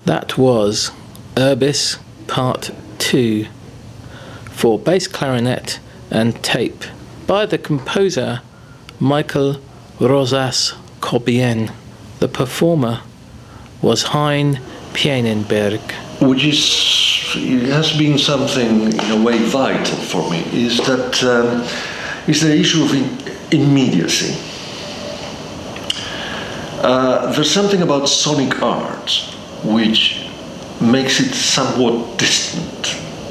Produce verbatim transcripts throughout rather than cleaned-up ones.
That was Urbis Part two for bass clarinet and tape by the composer Michael Rosas Corbien. The performer was Hein Pieninberg. Which is, it has been something in a way vital for me, is that um, is the issue of in, immediacy. Uh, there's something about sonic art which makes it somewhat distant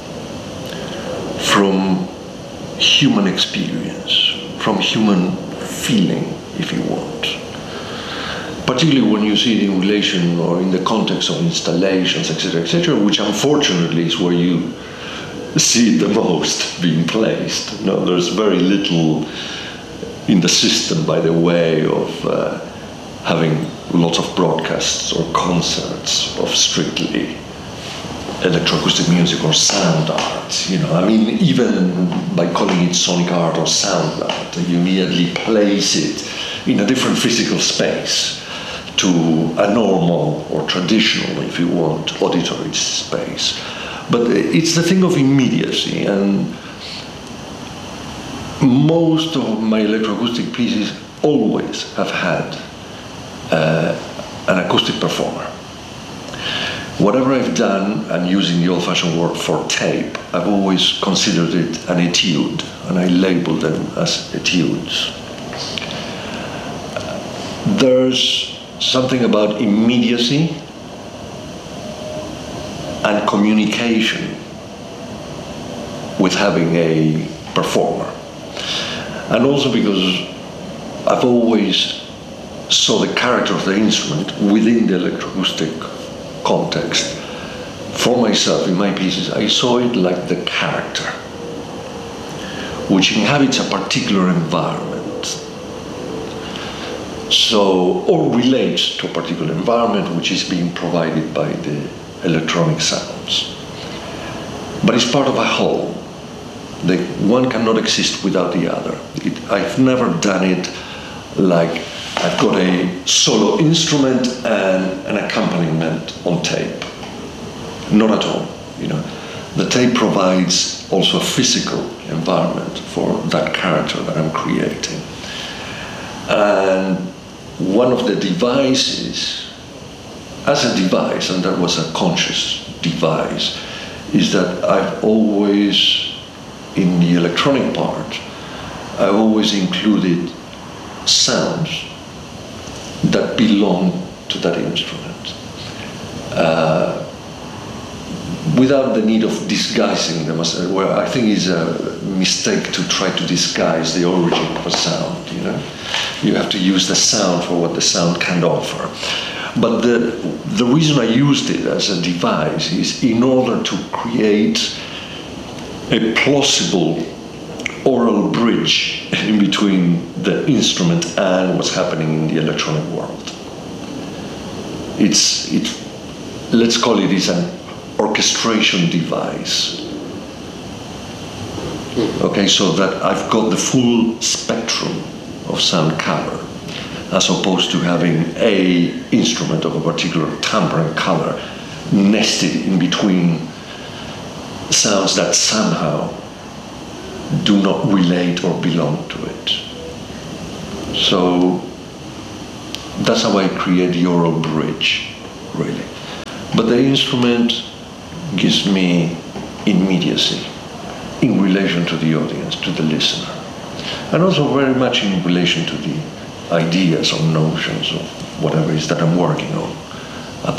from human experience, from human feeling, if you want. Particularly when you see it in relation or in the context of installations, et cetera, et cetera, which unfortunately is where you see it the most being placed. No, there's very little in the system by the way of uh, having lots of broadcasts or concerts of strictly electroacoustic music or sound art. You know, I mean, even by calling it sonic art or sound art, you immediately place it in a different physical space to a normal or traditional, if you want, auditory space. But it's the thing of immediacy, and most of my electroacoustic pieces always have had uh, an acoustic performer. Whatever I've done, and using the old-fashioned word for tape, I've always considered it an etude, and I label them as etudes. There's something about immediacy and communication with having a performer. And also because I've always saw the character of the instrument within the electroacoustic context. For myself, in my pieces, I saw it like the character, which inhabits a particular environment. So, or relates to a particular environment which is being provided by the electronic sounds. But it's part of a whole. The one cannot exist without the other. It, I've never done it like I've got a solo instrument and an accompaniment on tape. Not at all. You know, the tape provides also a physical environment for that character that I'm creating. And one of the devices, as a device, and that was a conscious device, is that I've always, in the electronic part, I've always included sounds that belong to that instrument, uh, without the need of disguising them. As, well, I think it's a mistake to try to disguise the origin of a sound. You know, you have to use the sound for what the sound can offer. But the the reason I used it as a device is in order to create a plausible oral bridge in between the instrument and what's happening in the electronic world. It's, it, let's call it, it's an orchestration device. Okay, so that I've got the full spectrum of sound color, as opposed to having a instrument of a particular timbre and color nested in between sounds that somehow do not relate or belong to it. So that's how I create the oral bridge, really. But the instrument gives me immediacy in relation to the audience, to the listener, and also very much in relation to the ideas or notions of whatever it is that I'm working on.